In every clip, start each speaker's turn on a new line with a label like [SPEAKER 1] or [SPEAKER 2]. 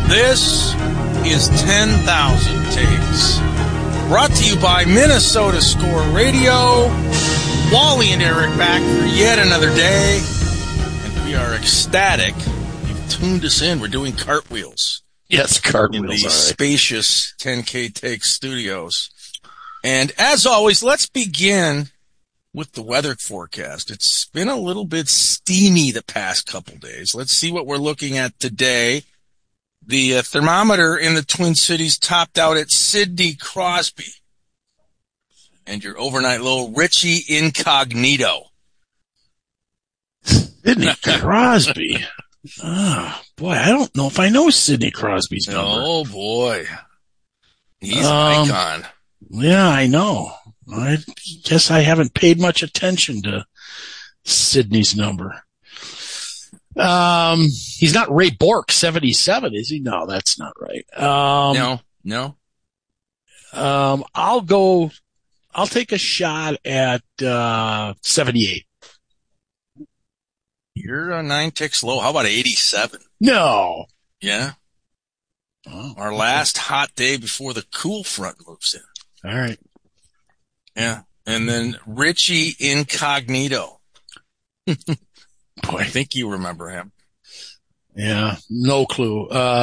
[SPEAKER 1] This is 10,000 Takes. Brought to you by Minnesota Score Radio. Wally and Eric back for yet another day. And we are ecstatic. You've tuned us in. We're doing cartwheels.
[SPEAKER 2] Yes, cartwheels.
[SPEAKER 1] In the spacious 10K Takes studios. And as always, let's begin with the weather forecast. It's been a little bit steamy the past couple days. Let's see what we're looking at today. The thermometer in the Twin Cities topped out at Sidney Crosby. And your overnight low, Richie Incognito.
[SPEAKER 2] Sidney Crosby. Oh, boy, I don't know if I know Sidney Crosby's number.
[SPEAKER 1] Oh, boy. He's an icon.
[SPEAKER 2] Yeah, I know. I guess I haven't paid much attention to Sidney's number. He's not Ray Bork, 77, is he? No, that's not right.
[SPEAKER 1] No.
[SPEAKER 2] I'll take a shot at 78.
[SPEAKER 1] You're 9 ticks low. How about 87?
[SPEAKER 2] No.
[SPEAKER 1] Yeah.
[SPEAKER 2] Oh,
[SPEAKER 1] our last hot day before the cool front moves in.
[SPEAKER 2] All right.
[SPEAKER 1] Yeah. And then Richie Incognito. Boy, I think you remember him.
[SPEAKER 2] Yeah, no clue.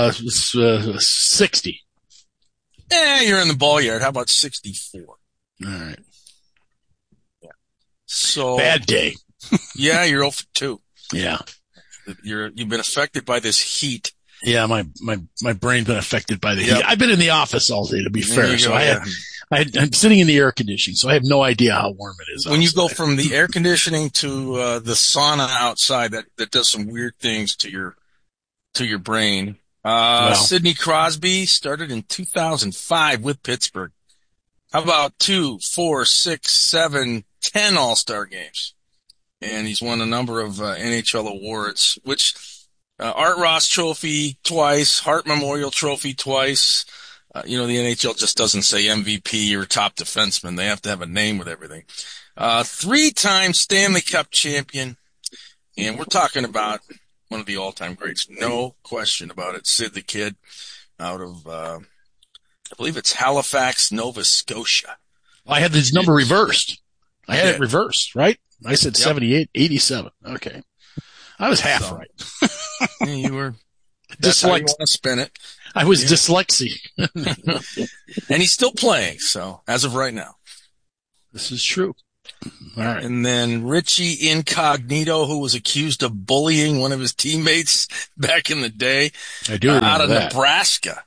[SPEAKER 2] 60.
[SPEAKER 1] You're in the ball yard. How about 64?
[SPEAKER 2] All right.
[SPEAKER 1] Yeah. So
[SPEAKER 2] bad day.
[SPEAKER 1] Yeah, you're 0 for 2.
[SPEAKER 2] Yeah.
[SPEAKER 1] You've been affected by this heat.
[SPEAKER 2] Yeah, my brain's been affected by the heat. I've been in the office all day, to be fair. So I'm sitting in the air conditioning, so I have no idea how warm it is.
[SPEAKER 1] When you go from the air conditioning to the sauna outside, that does some weird things to your brain. Sidney Crosby started in 2005 with Pittsburgh. How about 2, 4, 6, 7, 10 All-Star games? And he's won a number of NHL awards, which Art Ross Trophy twice, Hart Memorial Trophy twice. The NHL just doesn't say MVP or top defenseman. They have to have a name with everything. 3-time Stanley Cup champion. And we're talking about one of the all-time greats. No question about it. Sid the Kid out of, I believe it's Halifax, Nova Scotia.
[SPEAKER 2] I had his number reversed. I had it reversed, right? I said 78, 87. Okay. I was half right.
[SPEAKER 1] Yeah, you were. That's how you want to spin it.
[SPEAKER 2] I was dyslexic.
[SPEAKER 1] And he's still playing, so, as of right now.
[SPEAKER 2] This is true. All right.
[SPEAKER 1] And then Richie Incognito, who was accused of bullying one of his teammates back in the day.
[SPEAKER 2] I do remember
[SPEAKER 1] out of
[SPEAKER 2] that.
[SPEAKER 1] Nebraska.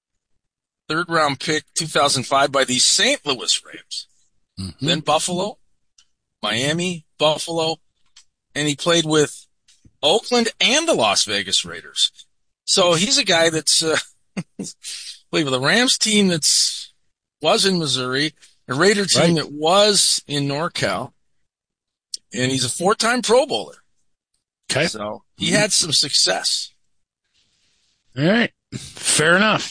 [SPEAKER 1] 3rd round pick, 2005 by the St. Louis Rams.
[SPEAKER 2] Mm-hmm.
[SPEAKER 1] Then Buffalo, Miami, Buffalo, and he played with Oakland and the Las Vegas Raiders. So he's a guy that's played with a Rams team was in Missouri, a Raider team that was in NorCal, and he's a 4-time Pro Bowler.
[SPEAKER 2] Okay.
[SPEAKER 1] So he had some success.
[SPEAKER 2] All right. Fair enough.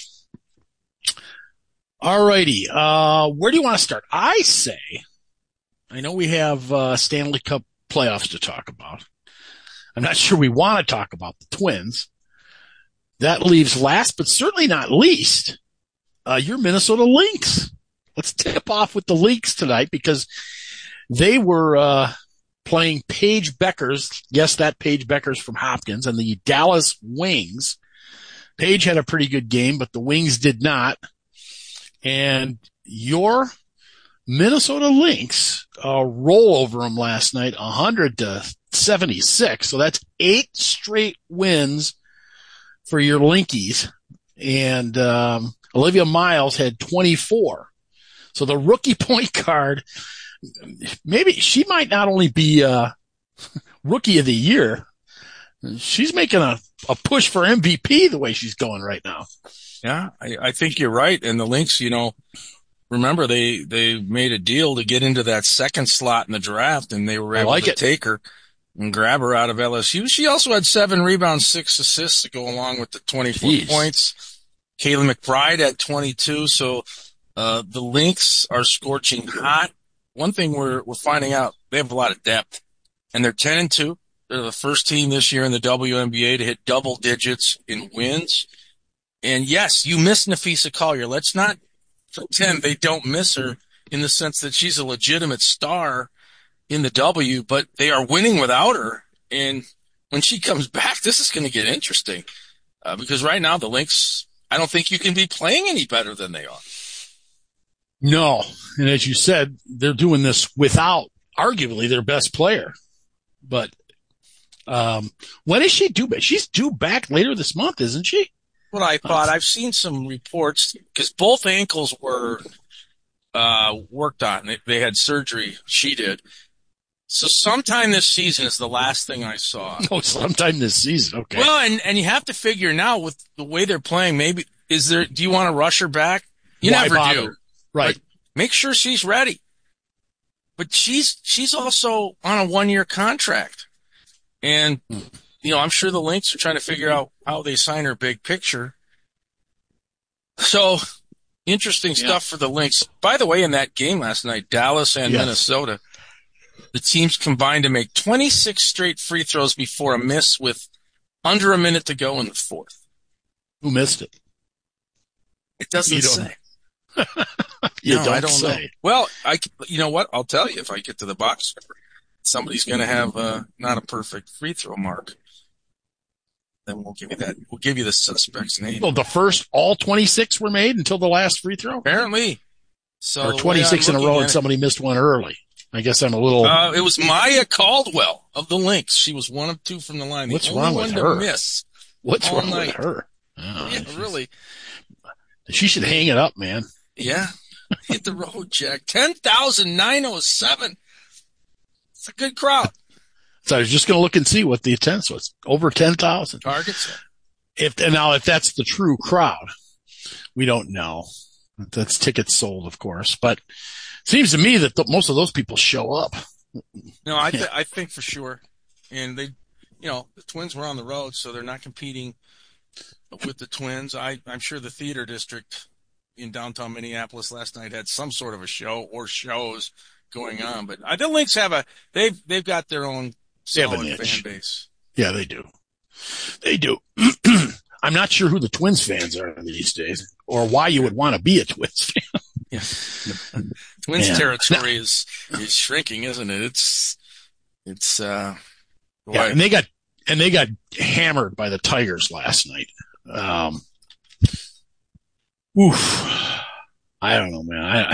[SPEAKER 2] All righty. Where do you want to start? I know we have Stanley Cup playoffs to talk about. I'm not sure we want to talk about the Twins. That leaves last, but certainly not least, your Minnesota Lynx. Let's tip off with the Lynx tonight because they were playing Paige Beckers. Yes, that Paige Beckers from Hopkins and the Dallas Wings. Paige had a pretty good game, but the Wings did not. And your Minnesota Lynx roll over them last night, 100-76. So that's 8 straight wins for your Linkies. And Olivia Miles had 24. So the rookie point guard, maybe she might not only be rookie of the year, she's making a push for MVP the way she's going right now.
[SPEAKER 1] Yeah, I think you're right. And the Lynx, remember they made a deal to get into that second slot in the draft, and they were able to take her and grab her out of LSU. She also had 7 rebounds, 6 assists to go along with the 24 points. Kayla McBride at 22. So the Lynx are scorching hot. One thing we're finding out, they have a lot of depth, and they're 10-2. They're the first team this year in the WNBA to hit double digits in wins. And yes, you miss Nafisa Collier. Let's not pretend they don't miss her in the sense that she's a legitimate star in the W, but they are winning without her. And when she comes back, this is going to get interesting because right now the Lynx, I don't think you can be playing any better than they are.
[SPEAKER 2] No. And as you said, they're doing this without arguably their best player. But when is she due back? She's due back later this month, isn't she?
[SPEAKER 1] What I thought. I've seen some reports because both ankles were worked on. They had surgery. She did. So sometime this season is the last thing I saw.
[SPEAKER 2] Oh, sometime this season. Okay.
[SPEAKER 1] Well, and you have to figure now with the way they're playing, maybe do you want to rush her back? You
[SPEAKER 2] Why
[SPEAKER 1] never
[SPEAKER 2] bother?
[SPEAKER 1] do.
[SPEAKER 2] Right.
[SPEAKER 1] But make sure she's ready. But she's also on a 1-year contract. And, I'm sure the Lynx are trying to figure out how they sign her big picture. So interesting stuff for the Lynx. By the way, in that game last night, Dallas and Minnesota, the teams combined to make 26 straight free throws before a miss with under a minute to go in the fourth.
[SPEAKER 2] Who missed it?
[SPEAKER 1] It doesn't say.
[SPEAKER 2] I don't know.
[SPEAKER 1] Well, you know what? I'll tell you if I get to the box score. Somebody's going to have not a perfect free throw mark. Then we'll give you that. We'll give you the suspect's name.
[SPEAKER 2] Well, the first all 26 were made until the last free throw?
[SPEAKER 1] Apparently. So
[SPEAKER 2] or 26 in a row and somebody missed one early. I guess I'm a little...
[SPEAKER 1] it was Maya Caldwell of the Lynx. She was 1 of 2 from the line.
[SPEAKER 2] What's wrong with her?
[SPEAKER 1] What's
[SPEAKER 2] wrong with her?
[SPEAKER 1] Oh, yeah, really.
[SPEAKER 2] She should hang it up, man.
[SPEAKER 1] Yeah. Hit the road, Jack. 10,907. It's a good crowd.
[SPEAKER 2] So I was just going to look and see what the attendance was. Over 10,000.
[SPEAKER 1] Targets.
[SPEAKER 2] If that's the true crowd, we don't know. That's tickets sold, of course. But it seems to me that most of those people show up.
[SPEAKER 1] No, I think for sure. And they, the Twins were on the road, so they're not competing with the Twins. I'm sure the theater district in downtown Minneapolis last night had some sort of a show or shows going on. But the Lynx they've got their own solid fan base.
[SPEAKER 2] Yeah, they do. They do. I'm not sure who the Twins fans are these days or why you would want to be a Twins fan.
[SPEAKER 1] Yeah. Twins territory is shrinking, isn't it? It's
[SPEAKER 2] and they got hammered by the Tigers last night. I don't know, man.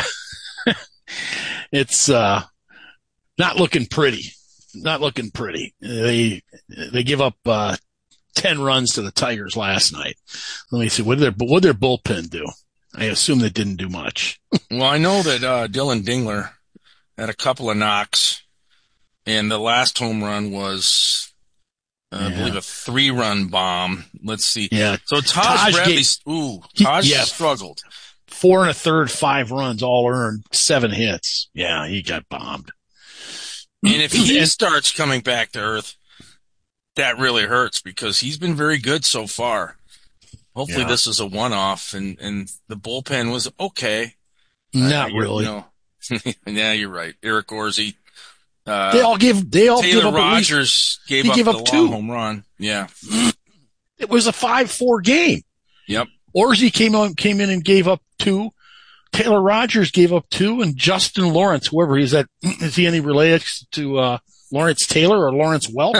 [SPEAKER 2] It's not looking pretty. Not looking pretty. They give up 10 runs to the Tigers last night. Let me see. What did their bullpen do? I assume they didn't do much.
[SPEAKER 1] Well, I know that Dylan Dingler had a couple of knocks, and the last home run was, I believe, a 3-run bomb. Let's see.
[SPEAKER 2] Yeah.
[SPEAKER 1] So Taj Bradley, struggled.
[SPEAKER 2] 4 1/3, 5 runs, all earned, 7 hits. Yeah, he got bombed.
[SPEAKER 1] And if he starts coming back to earth, that really hurts because he's been very good so far. Hopefully this is a one-off, and the bullpen was okay.
[SPEAKER 2] Not really.
[SPEAKER 1] Yeah, you're right. Eric Orsi.
[SPEAKER 2] They all give
[SPEAKER 1] Taylor
[SPEAKER 2] up
[SPEAKER 1] Rogers gave up the
[SPEAKER 2] 2
[SPEAKER 1] home run. Yeah.
[SPEAKER 2] It was a 5-4 game.
[SPEAKER 1] Yep.
[SPEAKER 2] Orsi came in and gave up 2. Taylor Rogers gave up 2, and Justin Lawrence, whoever is he any related to Lawrence Taylor or Lawrence Welk?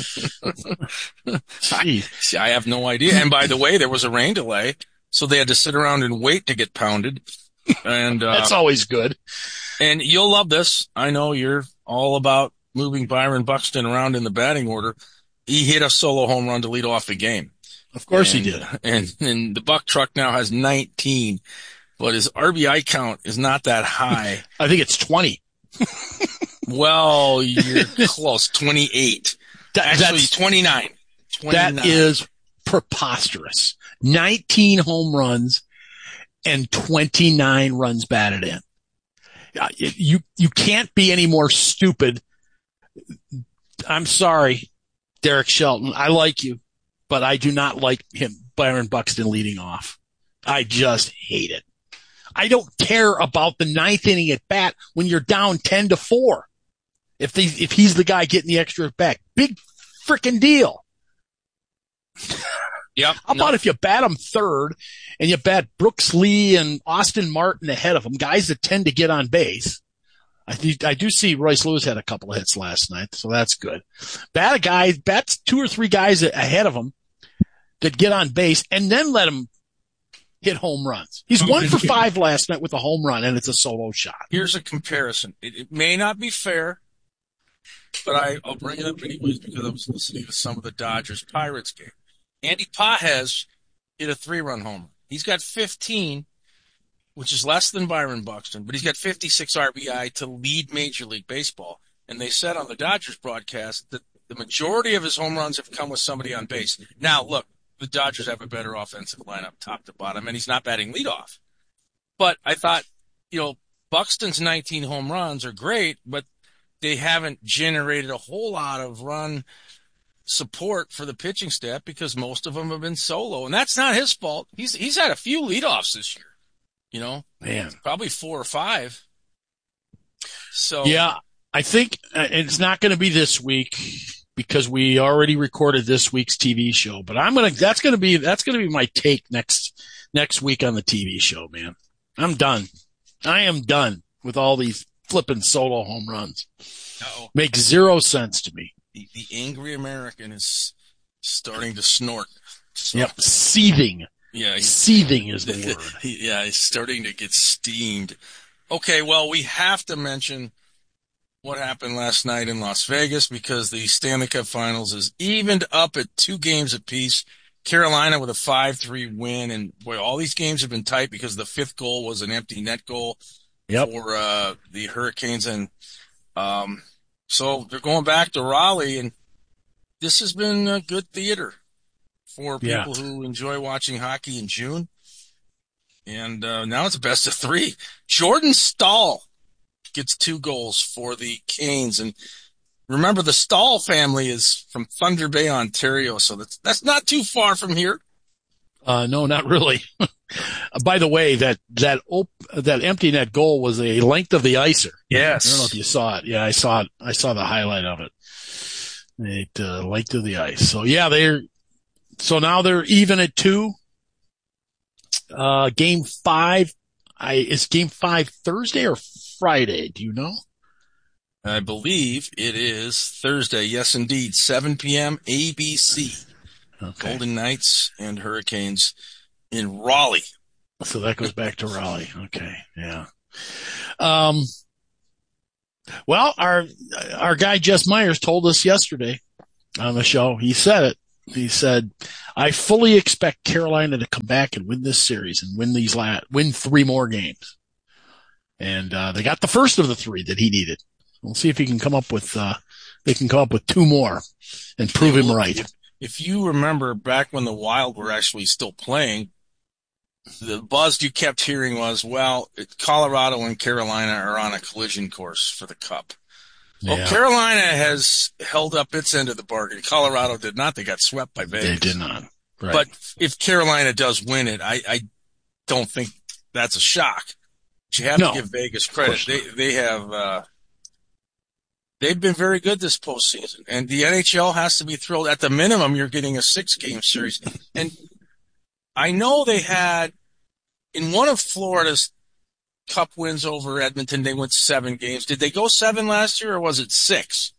[SPEAKER 1] I have no idea. And by the way, there was a rain delay, so they had to sit around and wait to get pounded. And
[SPEAKER 2] that's always good.
[SPEAKER 1] And you'll love this. I know you're all about moving Byron Buxton around in the batting order. He hit a solo home run to lead off the game.
[SPEAKER 2] Of course he did.
[SPEAKER 1] And the Buck truck now has 19. But his RBI count is not that high.
[SPEAKER 2] I think it's 20.
[SPEAKER 1] Well, you're close. 28. Actually, 29.
[SPEAKER 2] That is preposterous. 19 home runs and 29 runs batted in. You can't be any more stupid. I'm sorry, Derek Shelton. I like you, but I do not like Byron Buxton leading off. I just hate it. I don't care about the 9th inning at bat when you're down 10-4. If he's the guy getting the extra at bat, big freaking deal.
[SPEAKER 1] Yep.
[SPEAKER 2] How about if you bat them third and you bat Brooks Lee and Austin Martin ahead of them, guys that tend to get on base? I do see Royce Lewis had a couple of hits last night, so that's good. Bat 2 or 3 guys ahead of him that get on base, and then let him hit home runs. He's 1 for 5 last night with a home run, and it's a solo shot.
[SPEAKER 1] Here's a comparison. It may not be fair, but I'll bring it up anyways because I was listening to some of the Dodgers-Pirates game. Andy Pages hit a 3-run homer. He's got 15, which is less than Byron Buxton, but he's got 56 RBI to lead Major League Baseball. And they said on the Dodgers broadcast that the majority of his home runs have come with somebody on base. Now, look, the Dodgers have a better offensive lineup top to bottom, and he's not batting leadoff. But I thought, Buxton's 19 home runs are great, but they haven't generated a whole lot of run support for the pitching staff because most of them have been solo. And that's not his fault. He's had a few leadoffs this year.
[SPEAKER 2] Man,
[SPEAKER 1] probably 4 or 5. So
[SPEAKER 2] yeah, I think it's not going to be this week because we already recorded this week's TV show. But that's going to be my take next week on the TV show, man. I'm done. I am done with all these flipping solo home runs.
[SPEAKER 1] Uh-oh.
[SPEAKER 2] Makes 0 sense to me.
[SPEAKER 1] The angry American is starting to snort. So.
[SPEAKER 2] Yep, seething.
[SPEAKER 1] Yeah,
[SPEAKER 2] seething is the word.
[SPEAKER 1] He's starting to get steamed. Okay, well, we have to mention what happened last night in Las Vegas because the Stanley Cup Finals is evened up at 2 games apiece. Carolina with a 5-3 win, and boy, all these games have been tight because the 5th goal was an empty net goal for the Hurricanes, and so they're going back to Raleigh, and this has been a good theater for people who enjoy watching hockey in June. And now it's a best of 3. Jordan Staal gets 2 goals for the Canes. And remember, the Staal family is from Thunder Bay, Ontario, so that's not too far from here.
[SPEAKER 2] No, not really. By the way, that empty net goal was a length of the icer.
[SPEAKER 1] Yes.
[SPEAKER 2] I don't know if you saw it. Yeah, I saw it. I saw the highlight of it. Length of the ice. So yeah, now they're even at 2. Game 5. Is game 5 Thursday or Friday? Do you know?
[SPEAKER 1] I believe it is Thursday. Yes, indeed. 7 p.m. ABC. Okay. Golden Knights and Hurricanes in Raleigh.
[SPEAKER 2] So that goes back to Raleigh. Okay. Yeah. Well, our guy Jess Myers told us yesterday on the show. He said it. He said, "I fully expect Carolina to come back and win this series and win 3 more games." And they got the first of the 3 that he needed. We'll see if he can come up with 2 more and prove him right.
[SPEAKER 1] If you remember back when the Wild were actually still playing, the buzz you kept hearing was, well, Colorado and Carolina are on a collision course for the Cup. Yeah. Well, Carolina has held up its end of the bargain. Colorado did not. They got swept by Vegas.
[SPEAKER 2] They did not. Right.
[SPEAKER 1] But if Carolina does win it, I don't think that's a shock. But you have to give Vegas credit. They have they've been very good this postseason, and the NHL has to be thrilled. At the minimum, you're getting a 6-game series. And I know they had, in one of Florida's Cup wins over Edmonton, they went 7 games. Did they go 7 last year, or was it 6?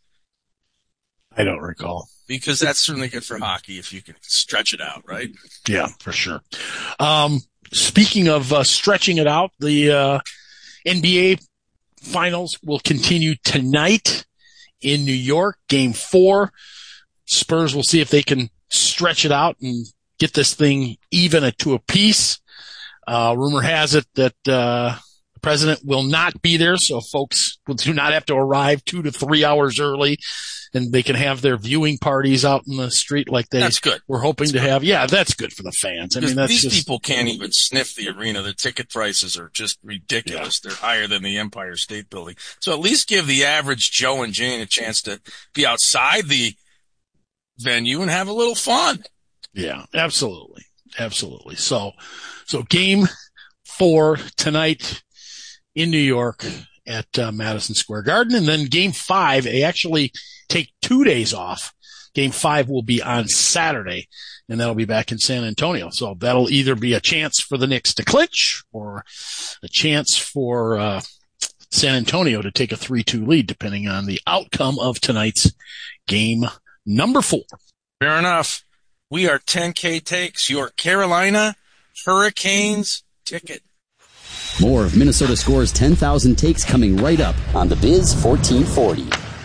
[SPEAKER 2] I don't recall.
[SPEAKER 1] Because that's certainly good for hockey if you can stretch it out, right?
[SPEAKER 2] Yeah, for sure. Speaking of stretching it out, the NBA Finals will continue tonight in New York, Game 4. Spurs will see if they can stretch it out and get this thing even at 2 apiece. Rumor has it that the president will not be there, so folks do not have to arrive 2 to 3 hours early, and they can have their viewing parties out in the street like
[SPEAKER 1] that's good.
[SPEAKER 2] We're hoping to have. Yeah, that's good for the fans. I mean,
[SPEAKER 1] these people can't even sniff the arena. The ticket prices are just ridiculous. Yeah. They're higher than the Empire State Building. So at least give the average Joe and Jane a chance to be outside the venue and have a little fun.
[SPEAKER 2] Yeah, absolutely. Absolutely. So Game 4 tonight in New York at Madison Square Garden, and then Game 5, they actually take 2 days off. Game 5 will be on Saturday, and that'll be back in San Antonio. So that'll either be a chance for the Knicks to clinch or a chance for San Antonio to take a 3-2 lead, depending on the outcome of tonight's game number 4.
[SPEAKER 1] Fair enough. We are 10K Takes, your Carolina Hurricanes ticket.
[SPEAKER 3] More of Minnesota Score's 10,000 takes coming right up on the Biz 1440.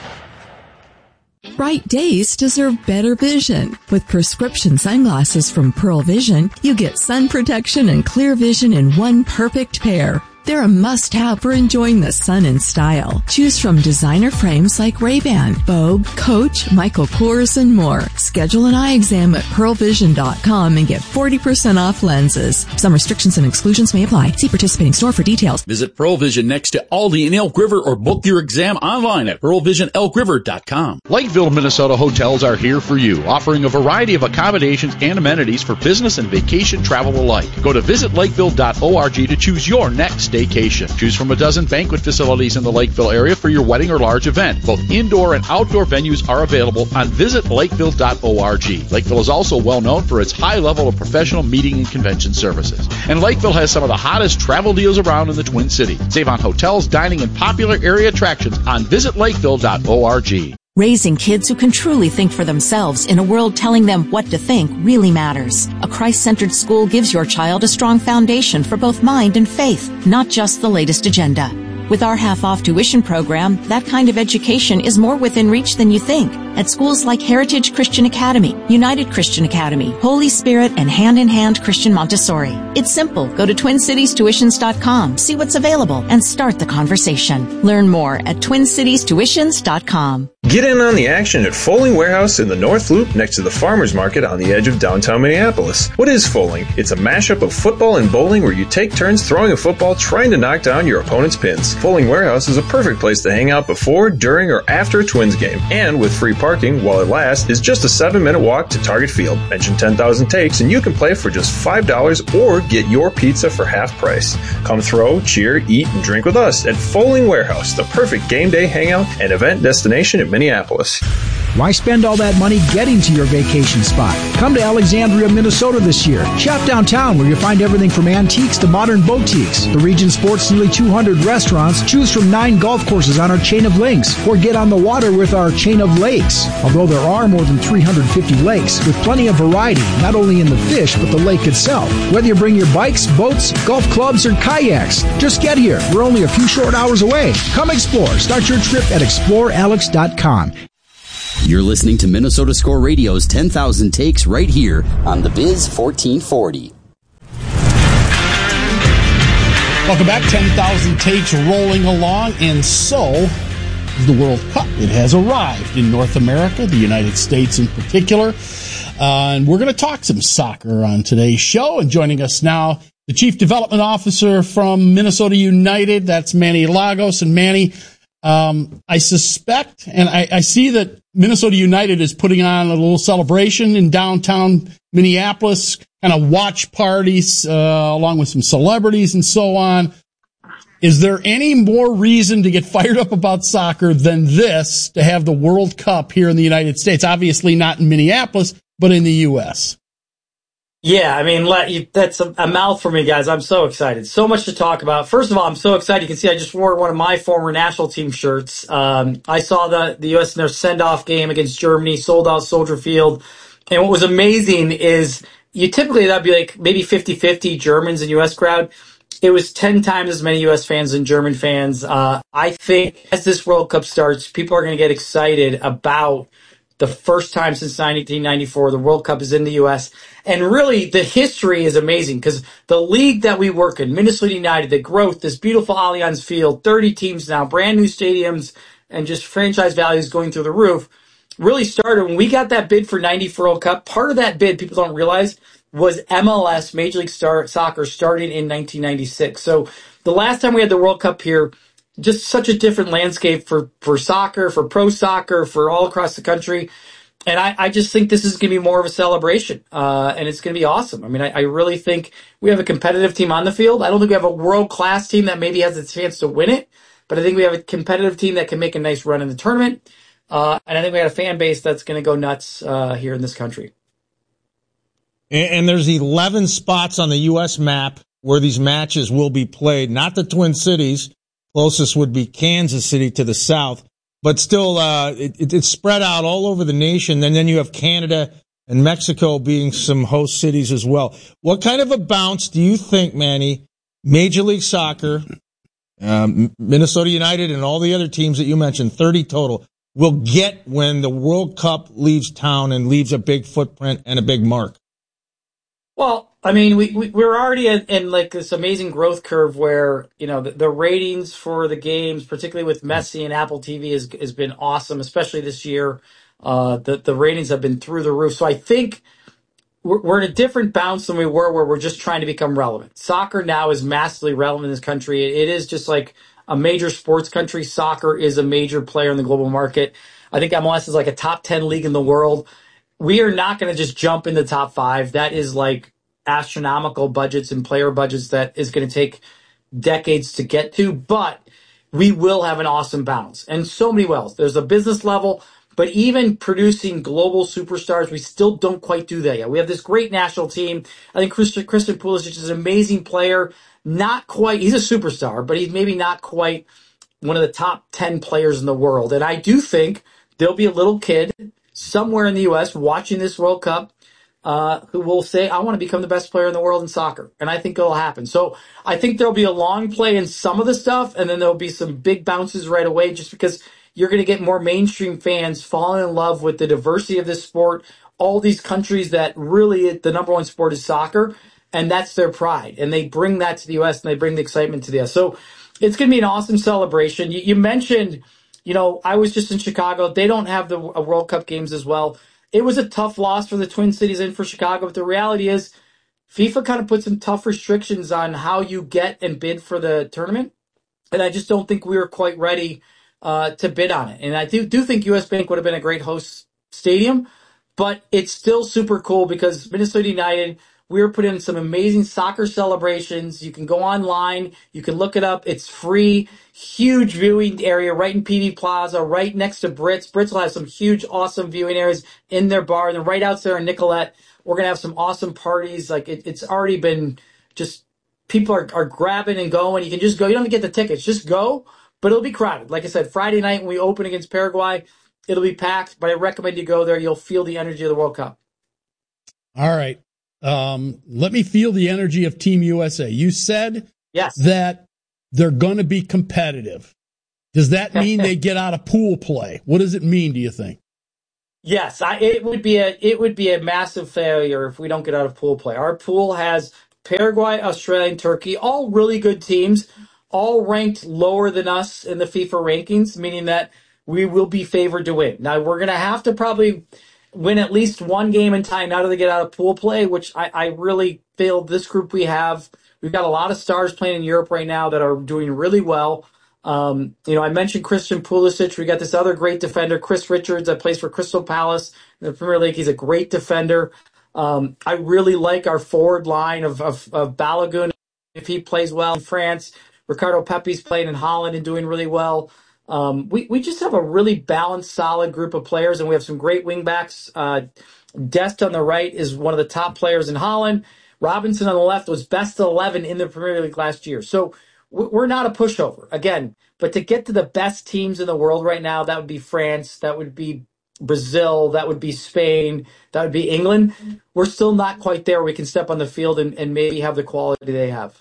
[SPEAKER 4] Bright days deserve better vision. With prescription sunglasses from Pearl Vision, you get sun protection and clear vision in one perfect pair. They're a must-have for enjoying the sun in style. Choose from designer frames like Ray-Ban, Vogue, Coach, Michael Kors, and more. Schedule an eye exam at pearlvision.com and get 40% off lenses. Some restrictions and exclusions may apply. See participating store for details.
[SPEAKER 5] Visit Pearl Vision next to Aldi in Elk River or book your exam online at pearlvisionelkriver.com.
[SPEAKER 6] Lakeville, Minnesota hotels are here for you, offering a variety of accommodations and amenities for business and vacation travel alike. Go to visitlakeville.org to choose your next vacation. Choose from a dozen banquet facilities in the Lakeville area for your wedding or large event. Both indoor and outdoor venues are available on visitlakeville.org. Lakeville is also well known for its high level of professional meeting and convention services. And Lakeville has some of the hottest travel deals around in the Twin Cities. Save on hotels, dining, and popular area attractions on visitlakeville.org.
[SPEAKER 7] Raising kids who can truly think for themselves in a world telling them what to think really matters. A Christ-centered school gives your child a strong foundation for both mind and faith, not just the latest agenda. With our half-off tuition program, that kind of education is more within reach than you think. At schools like Heritage Christian Academy, United Christian Academy, Holy Spirit, and Hand in Hand Christian Montessori. It's simple. Go to TwinCitiesTuitions.com, see what's available, and start the conversation. Learn more at TwinCitiesTuitions.com.
[SPEAKER 8] Get in on the action at Foaling Warehouse in the North Loop next to the Farmers Market on the edge of downtown Minneapolis. What is Foaling? It's a mashup of football and bowling where you take turns throwing a football trying to knock down your opponent's pins. Foaling Warehouse is a perfect place to hang out before, during, or after a Twins game. And with free parking while it lasts is just a 7-minute walk to Target Field. Mention 10,000 takes and you can play for just $5 or get your pizza for half price. Come throw, cheer, eat, and drink with us at Foaling Warehouse, the perfect game day hangout and event destination in Minneapolis.
[SPEAKER 9] Why spend all that money getting to your vacation spot? Come to Alexandria, Minnesota this year. Shop downtown where you'll find everything from antiques to modern boutiques. The region sports nearly 200 restaurants. Choose from 9 golf courses on our chain of links or get on the water with our chain of lakes. Although there are more than 350 lakes with plenty of variety, not only in the fish but the lake itself. Whether you bring your bikes, boats, golf clubs, or kayaks, just get here. We're only a few short hours away. Come explore. Start your trip at explorealex.com.
[SPEAKER 3] You're listening to Minnesota Score Radio's 10,000 takes right here on the Biz 1440.
[SPEAKER 2] Welcome back. 10,000 takes rolling along, and so is the World Cup. It has arrived in North America, the United States in particular. And we're going to talk some soccer on today's show. And joining us now, the Chief Development Officer from Minnesota United. That's Manny Lagos. And Manny, I suspect, and I see that Minnesota United is putting on a little celebration in downtown Minneapolis, kind of watch parties, along with some celebrities and so on. Is there any more reason to get fired up about soccer than this, to have the World Cup here in the United States? Obviously not in Minneapolis, but in the U.S.
[SPEAKER 10] Yeah, I mean, that's a mouth for me, guys. I'm so excited. So much to talk about. First of all, I'm so excited. You can see I just wore one of my former national team shirts. I saw the U.S. in their send-off game against Germany, sold out Soldier Field. And what was amazing is that'd be like maybe 50-50 Germans and U.S. crowd. It was 10 times as many U.S. fans than German fans. I think as this World Cup starts, people are going to get excited about the first time since 1994 the World Cup is in the U.S. And really, the history is amazing because the league that we work in, Minnesota United, the growth, this beautiful Allianz Field, 30 teams now, brand new stadiums, and just franchise values going through the roof, really started when we got that bid for 94 World Cup. Part of that bid, people don't realize, was MLS, Major League Soccer, starting in 1996. So the last time we had the World Cup here, just such a different landscape for soccer, for pro soccer, for all across the country. And I just think this is going to be more of a celebration, and it's going to be awesome. I mean, I really think we have a competitive team on the field. I don't think we have a world-class team that maybe has a chance to win it, but I think we have a competitive team that can make a nice run in the tournament. And I think we got a fan base that's going to go nuts here in this country.
[SPEAKER 11] And there's 11 spots on the U.S. map where these matches will be played. Not the Twin Cities. Closest would be Kansas City to the south. But still, it's spread out all over the nation. And then you have Canada and Mexico being some host cities as well. What kind of a bounce do you think, Manny, Major League Soccer, Minnesota United, and all the other teams that you mentioned, 30 total, will get when the World Cup leaves town and leaves a big footprint and a big mark?
[SPEAKER 10] Well, I mean, we're already in like this amazing growth curve where, you know, the ratings for the games, particularly with Messi and Apple TV, has been awesome, especially this year. The ratings have been through the roof. So I think we're in a different bounce than we were where we're just trying to become relevant. Soccer now is massively relevant in this country. It is just like a major sports country. Soccer is a major player in the global market. I think MLS is like a top 10 league in the world. We are not going to just jump in the top 5. That is like astronomical budgets and player budgets that is going to take decades to get to, but we will have an awesome bounce. And so many wells. There's a business level, but even producing global superstars, we still don't quite do that yet. We have this great national team. I think Christian Pulisic is an amazing player. Not quite, he's a superstar, but he's maybe not quite one of the top 10 players in the world. And I do think there'll be a little kid somewhere in the U.S. watching this World Cup who will say, I want to become the best player in the world in soccer. And I think it'll happen. So I think there'll be a long play in some of the stuff, and then there'll be some big bounces right away just because you're going to get more mainstream fans falling in love with the diversity of this sport, all these countries that really the number one sport is soccer, and that's their pride. And they bring that to the U.S. and they bring the excitement to the U.S. So it's going to be an awesome celebration. You mentioned, you know, I was just in Chicago. They don't have the World Cup games as well. It was a tough loss for the Twin Cities and for Chicago, but the reality is FIFA kind of put some tough restrictions on how you get and bid for the tournament, and I just don't think we were quite ready to bid on it. And I do think US Bank would have been a great host stadium, but it's still super cool because Minnesota United, we were putting in some amazing soccer celebrations. You can go online. You can look it up. It's free. Huge viewing area right in PV Plaza, right next to Brits. Brits will have some huge, awesome viewing areas in their bar. And then right out there in Nicolette, we're going to have some awesome parties. Like it's already been just people are grabbing and going. You can just go. You don't have to get the tickets. Just go. But it'll be crowded. Like I said, Friday night when we open against Paraguay, it'll be packed. But I recommend you go there. You'll feel the energy of the World Cup.
[SPEAKER 5] All right. Let me feel the energy of Team USA. You said
[SPEAKER 10] yes,
[SPEAKER 5] that they're going to be competitive. Does that mean they get out of pool play? What does it mean, do you think?
[SPEAKER 10] Yes, it would be a massive failure if we don't get out of pool play. Our pool has Paraguay, Australia, and Turkey, all really good teams, all ranked lower than us in the FIFA rankings, meaning that we will be favored to win. Now, we're going to have to probably win at least one game in time now to get out of pool play, which I really feel this group we've got a lot of stars playing in Europe right now that are doing really well. You know, I mentioned Christian Pulisic. We got this other great defender, Chris Richards, that plays for Crystal Palace in the Premier League. He's a great defender. I really like our forward line of Balogun. If he plays well in France, Ricardo Pepi's playing in Holland and doing really well. We just have a really balanced, solid group of players, and we have some great wingbacks. Dest on the right is one of the top players in Holland. Robinson on the left was best 11 in the Premier League last year. So we're not a pushover, again. But to get to the best teams in the world right now, that would be France, that would be Brazil, that would be Spain, that would be England. We're still not quite there. We can step on the field and maybe have the quality they have.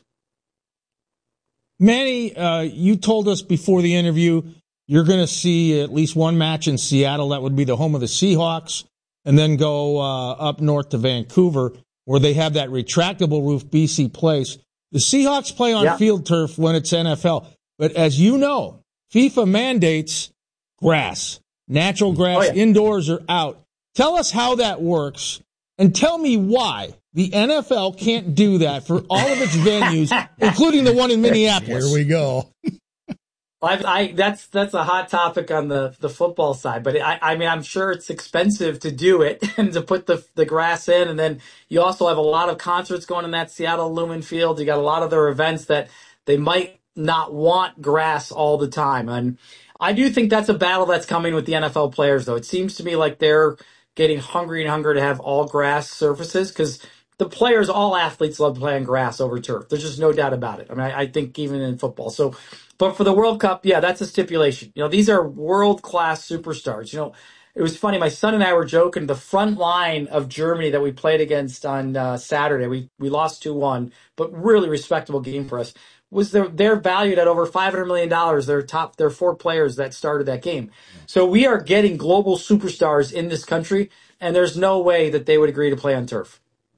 [SPEAKER 11] Manny, you told us before the interview you're going to see at least one match in Seattle. That would be the home of the Seahawks, and then go up north to Vancouver, where they have that retractable roof, BC Place. The Seahawks play on field turf when it's NFL. But as you know, FIFA mandates grass, natural grass, indoors or out. Tell us how that works, and tell me why the NFL can't do that for all of its venues, including the one in Minneapolis.
[SPEAKER 5] Here we go.
[SPEAKER 10] That's a hot topic on the football side, but I mean, I'm sure it's expensive to do it and to put the grass in. And then you also have a lot of concerts going in that Seattle Lumen Field. You got a lot of their events that they might not want grass all the time. And I do think that's a battle that's coming with the NFL players, though. It seems to me like they're getting hungry to have all grass surfaces, because the players, all athletes love to play on grass over turf. There's just no doubt about it. I mean, I think even in football. So, but for the World Cup, yeah, that's a stipulation. These are world-class superstars. It was funny. My son and I were joking. The front line of Germany that we played against on Saturday, we lost 2-1, but really respectable game for us. They're valued at over $500 million. They're 4 players that started that game. So we are getting global superstars in this country, and there's no way that they would agree to play on turf.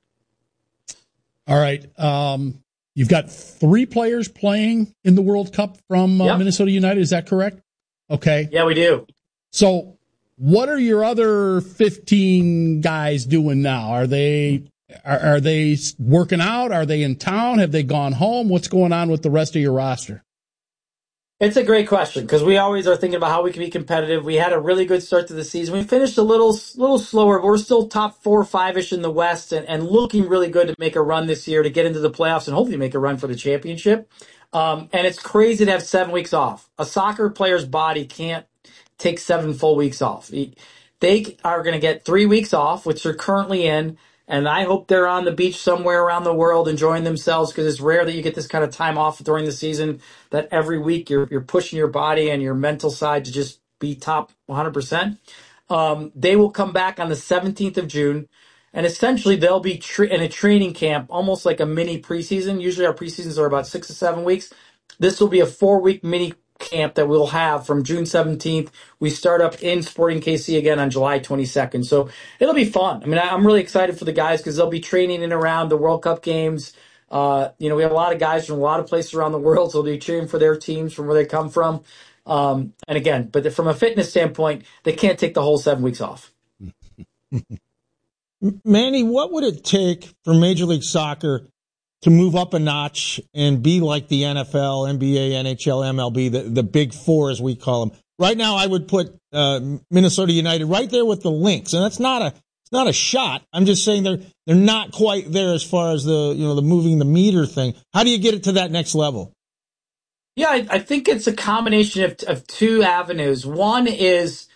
[SPEAKER 5] All right. You've got 3 players playing in the World Cup from Minnesota United. Is that correct? Okay.
[SPEAKER 10] Yeah, we do.
[SPEAKER 5] So what are your other 15 guys doing now? Are they working out? Are they in town? Have they gone home? What's going on with the rest of your roster?
[SPEAKER 10] It's a great question, because we always are thinking about how we can be competitive. We had a really good start to the season. We finished a little slower, but we're still top 4 or 5-ish in the West, and looking really good to make a run this year to get into the playoffs and hopefully make a run for the championship. And it's crazy to have 7 weeks off. A soccer player's body can't take 7 full weeks off. They are going to get 3 weeks off, which they're currently in. And I hope they're on the beach somewhere around the world enjoying themselves, because it's rare that you get this kind of time off during the season, that every week you're pushing your body and your mental side to just be top 100%. They will come back on the 17th of June, and essentially they'll be in a training camp, almost like a mini preseason. Usually our preseasons are about 6 to 7 weeks. This will be a 4-week mini camp that we'll have from June 17th. We start up in Sporting KC again on July 22nd. So it'll be fun. I mean, I'm really excited for the guys, because they'll be training in around the World Cup games. We have a lot of guys from a lot of places around the world, so they'll be cheering for their teams from where they come from. And again, but from a fitness standpoint, they can't take the whole 7 weeks off.
[SPEAKER 11] Manny, what would it take for Major League Soccer to move up a notch and be like the NFL, NBA, NHL, MLB, the big 4 as we call them? Right now, I would put Minnesota United right there with the Lynx, and it's not a shot. I'm just saying they're not quite there as far as the moving the meter thing. How do you get it to that next level?
[SPEAKER 10] Yeah, I think it's a combination of 2 avenues. One is,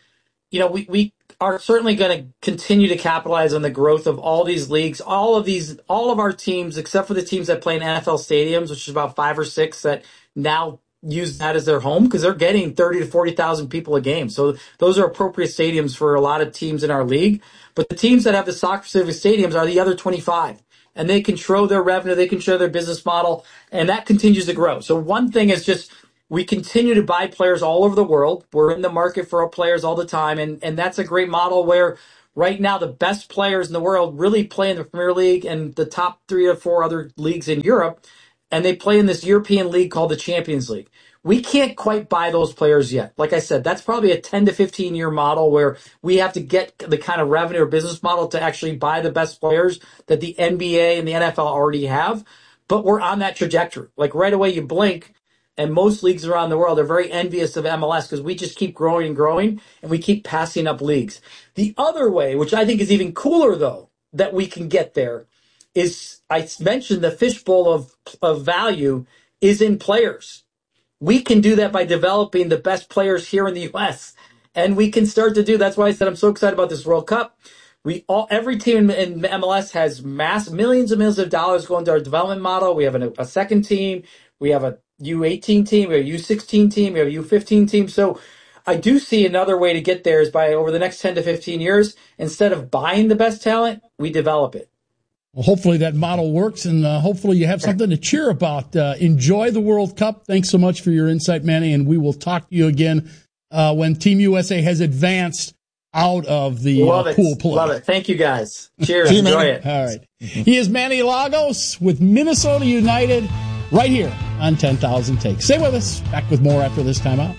[SPEAKER 10] we are certainly going to continue to capitalize on the growth of all these leagues. All of our teams, except for the teams that play in NFL stadiums, which is about 5 or 6 that now use that as their home, because they're getting 30 to 40,000 people a game. So those are appropriate stadiums for a lot of teams in our league. But the teams that have the soccer-specific stadiums are the other 25. And they control their revenue, they control their business model, and that continues to grow. So one thing is just, we continue to buy players all over the world. We're in the market for our players all the time, and that's a great model where right now the best players in the world really play in the Premier League and the top 3 or 4 other leagues in Europe, and they play in this European league called the Champions League. We can't quite buy those players yet. Like I said, that's probably a 10 to 15 year model where we have to get the kind of revenue or business model to actually buy the best players that the NBA and the NFL already have. But we're on that trajectory. Like right away you blink, and most leagues around the world are very envious of MLS, because we just keep growing and growing, and we keep passing up leagues. The other way, which I think is even cooler though, that we can get there, is, I mentioned the fishbowl of value is in players. We can do that by developing the best players here in the U.S. And we can start to do, that's why I said I'm so excited about this World Cup. Every team in MLS has millions and millions of dollars going to our development model. We have a second team. We have a U18 team. We have a U16 team. We have a U15 team. So I do see another way to get there is by, over the next 10 to 15 years, instead of buying the best talent, we develop it.
[SPEAKER 5] Well, hopefully that model works, and hopefully you have something to cheer about. Enjoy the World Cup. Thanks so much for your insight, Manny, and we will talk to you again when Team USA has advanced out of the pool play.
[SPEAKER 10] Love it. Thank you, guys. Cheers. Enjoy it.
[SPEAKER 5] All right. He is Manny Lagos with Minnesota United right here on 10,000 Takes. Stay with us. Back with more after this timeout.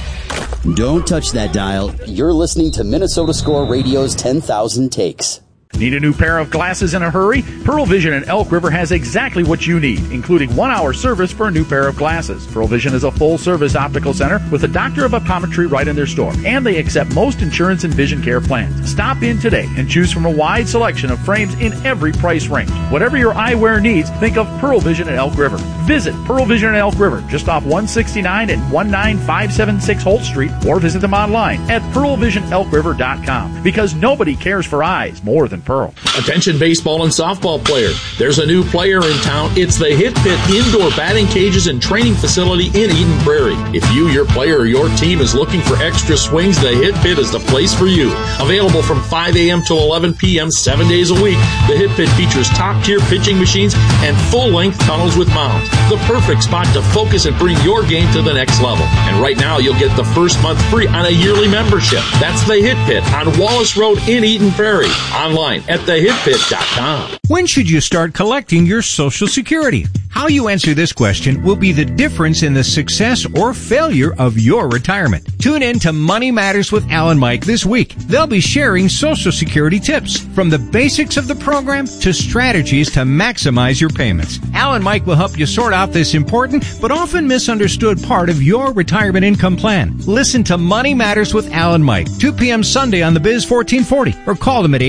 [SPEAKER 3] Don't touch that dial. You're listening to Minnesota Score Radio's 10,000 Takes.
[SPEAKER 6] Need a new pair of glasses in a hurry? Pearl Vision in Elk River has exactly what you need, including 1-hour service for a new pair of glasses. Pearl Vision is a full-service optical center with a doctor of optometry right in their store, and they accept most insurance and vision care plans. Stop in today and choose from a wide selection of frames in every price range. Whatever your eyewear needs, think of Pearl Vision at Elk River. Visit Pearl Vision at Elk River, just off 169 and 19576 Holt Street, or visit them online at pearlvisionelkriver.com, because nobody cares for eyes more than Pearl.
[SPEAKER 12] Attention baseball and softball players. There's a new player in town. It's the Hit Pit Indoor Batting Cages and Training Facility in Eden Prairie. If you, your player, or your team is looking for extra swings, the Hit Pit is the place for you. Available from 5 a.m. to 11 p.m. 7 days a week, the Hit Pit features top-tier pitching machines and full-length tunnels with mounds. The perfect spot to focus and bring your game to the next level. And right now, you'll get the first month free on a yearly membership. That's the Hit Pit on Wallace Road in Eden Prairie. Online at thehitpit.com.
[SPEAKER 13] When should you start collecting your Social Security? How you answer this question will be the difference in the success or failure of your retirement. Tune in to Money Matters with Al and Mike this week. They'll be sharing Social Security tips, from the basics of the program to strategies to maximize your payments. Al and Mike will help you sort out this important but often misunderstood part of your retirement income plan. Listen to Money Matters with Al and Mike, 2 p.m. Sunday on the Biz 1440, or call them at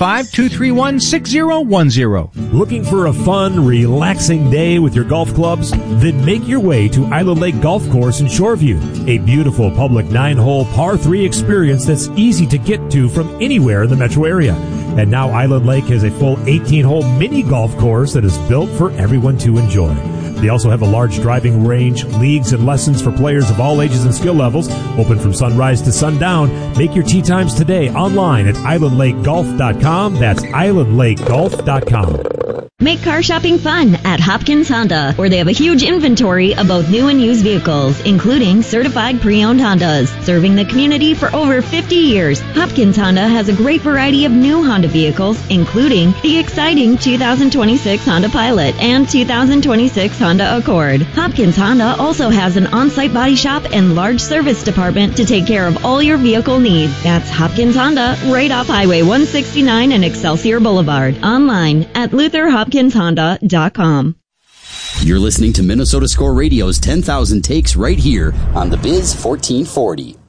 [SPEAKER 13] 855-231-6010.
[SPEAKER 14] Looking for a fun, relaxing day with your golf clubs? Then make your way to Island Lake Golf Course in Shoreview, a beautiful public 9-hole par 3 experience that's easy to get to from anywhere in the metro area. And now Island Lake has a full 18-hole mini golf course that is built for everyone to enjoy. They also have a large driving range, leagues, and lessons for players of all ages and skill levels, open from sunrise to sundown. Make your tee times today online at islandlakegolf.com. That's islandlakegolf.com.
[SPEAKER 15] Make car shopping fun at Hopkins Honda, where they have a huge inventory of both new and used vehicles, including certified pre-owned Hondas. Serving the community for over 50 years, Hopkins Honda has a great variety of new Honda vehicles, including the exciting 2026 Honda Pilot and 2026 Honda Accord. Hopkins Honda also has an on-site body shop and large service department to take care of all your vehicle needs. That's Hopkins Honda, right off Highway 169 and Excelsior Boulevard. Online at LutherHopkinsHonda.com.
[SPEAKER 3] You're listening to Minnesota Score Radio's 10,000 Takes right here on the Biz 1440.